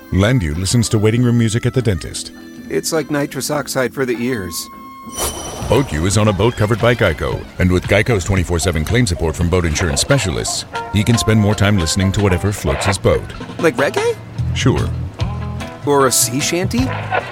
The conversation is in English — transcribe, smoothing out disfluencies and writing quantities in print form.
Landu listens to waiting room music at the dentist. It's like nitrous oxide for the ears. BoatU is on a boat covered by Geico, and with Geico's 24/7 claim support from boat insurance specialists, he can spend more time listening to whatever floats his boat. Like reggae? Sure. Or a sea shanty?